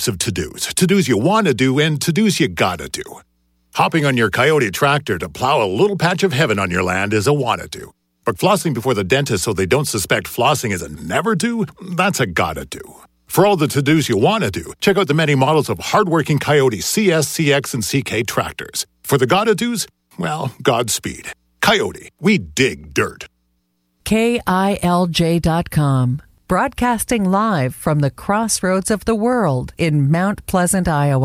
of to-dos. To-dos you want to do and to-dos you gotta do. Hopping on your Coyote tractor to plow a little patch of heaven on your land is a wanna do. But flossing before the dentist so they don't suspect flossing is a never do, that's a gotta do. For all the to-dos you want to do, check out the many models of hardworking Coyote CS, CX, and CK tractors. For the gotta do's, well, Godspeed. Coyote, we dig dirt. KILJ.com, broadcasting live from the crossroads of the world in Mount Pleasant, Iowa.